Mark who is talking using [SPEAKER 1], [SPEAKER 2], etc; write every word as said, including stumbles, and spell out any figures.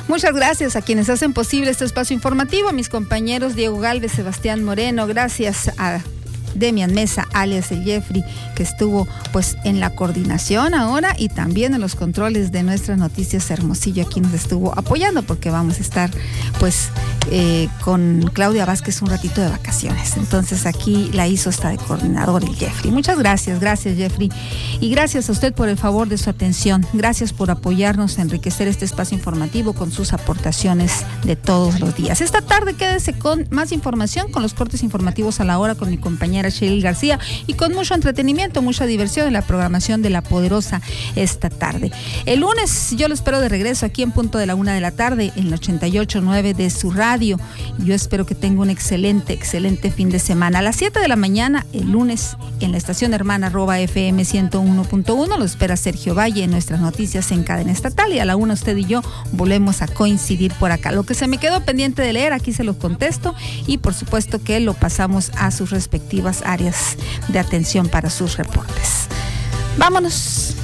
[SPEAKER 1] Muchas gracias a quienes hacen posible este espacio informativo, a mis compañeros Diego Galvez, Sebastián Moreno, gracias a Demian Mesa, alias el Jeffrey, que estuvo pues en la coordinación ahora y también en los controles de nuestras noticias Hermosillo, aquí nos estuvo apoyando porque vamos a estar pues eh, con Claudia Vázquez un ratito de vacaciones. Entonces aquí la hizo hasta de coordinador el Jeffrey. Muchas gracias, gracias Jeffrey. Y gracias a usted por el favor de su atención. Gracias por apoyarnos a enriquecer este espacio informativo con sus aportaciones de todos los días. Esta tarde quédese con más información, con los cortes informativos a la hora con mi compañera Sheryl García y con mucho entretenimiento, mucha diversión en la programación de La Poderosa esta tarde. El lunes yo lo espero de regreso aquí en punto de la una de la tarde en el ochenta y ocho punto nueve de su radio. Yo espero que tenga un excelente, excelente fin de semana. A las siete de la mañana el lunes en la estación hermana arroba F M ciento uno punto uno lo espera Sergio Valle en nuestras noticias en cadena estatal y a la una usted y yo volvemos a coincidir por acá. Lo que se me quedó pendiente de leer aquí se lo contesto y por supuesto que lo pasamos a sus respectivas áreas de atención para sus reportes. Vámonos.